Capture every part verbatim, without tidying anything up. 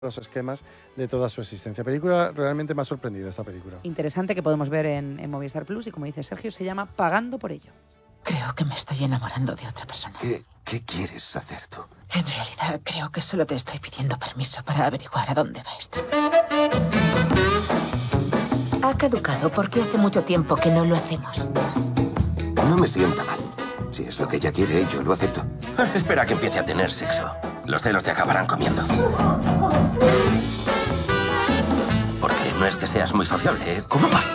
los esquemas de toda su existencia. Película, realmente me ha sorprendido esta película. Interesante, que podemos ver en, en Movistar Plus, y como dice Sergio, se llama Pagando por ello. Creo que me estoy enamorando de otra persona. ¿Qué, qué quieres hacer tú? En realidad, creo que solo te estoy pidiendo permiso para averiguar a dónde va esto. Ha caducado porque hace mucho tiempo que no lo hacemos. No me sienta mal. Si es lo que ella quiere, yo lo acepto. Espera a que empiece a tener sexo. Los celos te acabarán comiendo. Porque no es que seas muy sociable, ¿eh? ¿Cómo vas?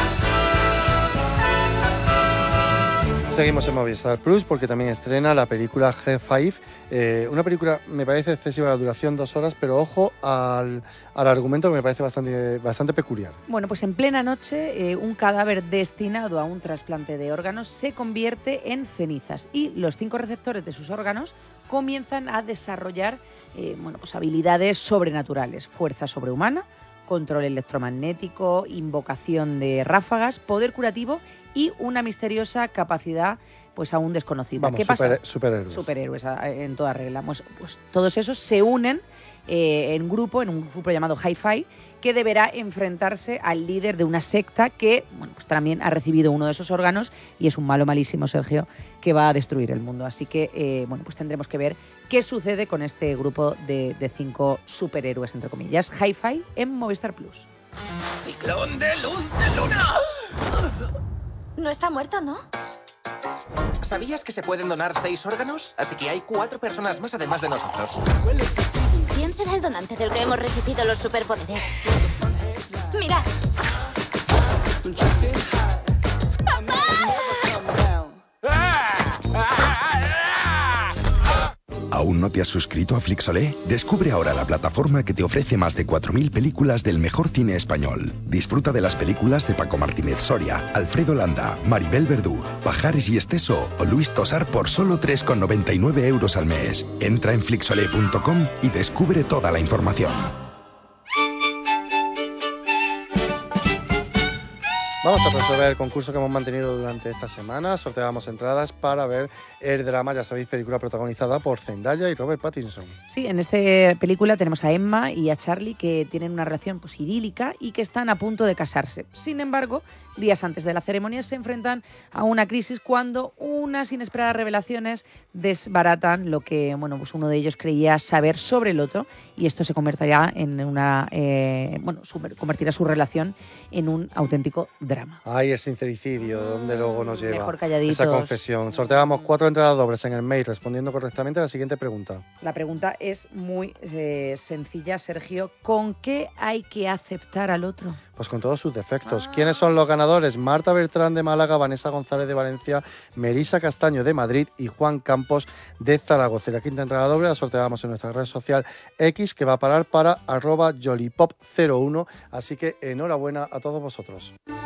Seguimos en Movistar Plus porque también estrena la película G cinco. Eh, una película, me parece excesiva la duración, dos horas, pero ojo al, al argumento, que me parece bastante, bastante peculiar. Bueno, pues en plena noche, eh, un cadáver destinado a un trasplante de órganos se convierte en cenizas y los cinco receptores de sus órganos comienzan a desarrollar eh, bueno, pues habilidades sobrenaturales, fuerza sobrehumana, control electromagnético, invocación de ráfagas, poder curativo y una misteriosa capacidad pues aún desconocida. Vamos, ¿Qué super, pasa? Superhéroes. Superhéroes en toda regla. Pues, pues todos esos se unen eh, en grupo, en un grupo llamado Hi-Fi, que deberá enfrentarse al líder de una secta que bueno, pues también ha recibido uno de esos órganos y es un malo malísimo, Sergio, que va a destruir el mundo. Así que eh, bueno, pues tendremos que ver qué sucede con este grupo de, de cinco superhéroes, entre comillas. Hi-Fi en Movistar Plus. ¡Ciclón de luz de luna! No está muerto, ¿no? ¿Sabías que se pueden donar seis órganos? Así que hay cuatro personas más además de nosotros. ¿Quién será el donante del que hemos recibido los superpoderes? ¡Mirad! ¿Aún no te has suscrito a Flixolé? Descubre ahora la plataforma que te ofrece más de cuatro mil películas del mejor cine español. Disfruta de las películas de Paco Martínez Soria, Alfredo Landa, Maribel Verdú, Pajares y Esteso o Luis Tosar por solo tres con noventa y nueve euros al mes. Entra en flixolé punto com y descubre toda la información. Vamos a resolver el concurso que hemos mantenido durante esta semana. Sorteábamos entradas para ver el drama, ya sabéis, película protagonizada por Zendaya y Robert Pattinson. Sí, en esta película tenemos a Emma y a Charlie, que tienen una relación pues, idílica y que están a punto de casarse. Sin embargo, días antes de la ceremonia se enfrentan a una crisis cuando unas inesperadas revelaciones desbaratan lo que bueno, pues uno de ellos creía saber sobre el otro, y esto se convertirá en una eh, bueno, super, convertirá su relación en un auténtico drama. Ay, el sincericidio, ¿de dónde luego nos lleva Mejor calladitos. esa confesión? Sorteamos cuatro entradas dobles en el mail respondiendo correctamente a la siguiente pregunta. La pregunta es muy eh, sencilla, Sergio. ¿Con qué hay que aceptar al otro? Pues con todos sus defectos. ¿Quiénes son los ganadores? Marta Bertrán de Málaga, Vanessa González de Valencia, Melisa Castaño de Madrid y Juan Campos de Zaragoza. Y la quinta entrada doble la sorteamos en nuestra red social X, que va a parar para arroba jolipop cero uno. Así que enhorabuena a todos vosotros.